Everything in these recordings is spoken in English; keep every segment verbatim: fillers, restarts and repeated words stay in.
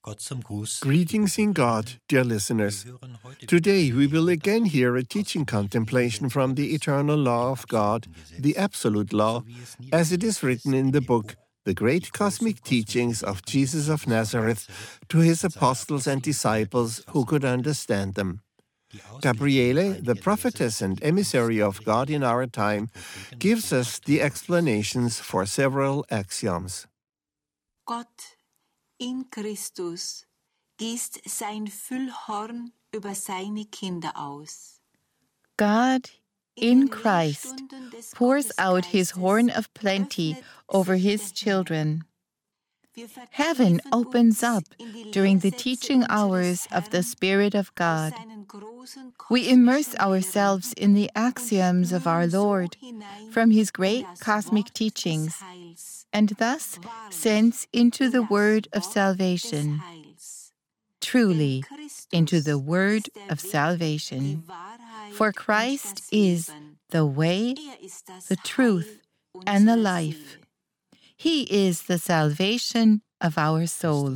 Gott zum Gruß. Greetings in God, dear listeners. Today we will again hear a teaching contemplation from the eternal law of God, the absolute law, as it is written in the book, The Great Cosmic Teachings of Jesus of Nazareth, to his apostles and disciples who could understand them. Gabriele, the prophetess and emissary of God in our time, gives us the explanations for several axioms. Gott in Christus gießt sein Füllhorn über seine Kinder aus. God in Christ pours out his horn of plenty over his children. Heaven opens up during the teaching hours of the Spirit of God. We immerse ourselves in the axioms of our Lord from his great cosmic teachings, and thus sense into the word of salvation. Truly, into the word of salvation. For Christ is the way, the truth, and the life. He is the salvation of our soul.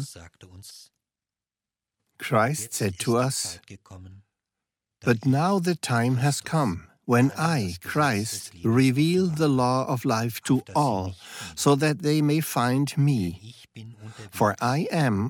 Christ said to us, "But now the time has come when I, Christ, reveal the law of life to all, so that they may find me. For I am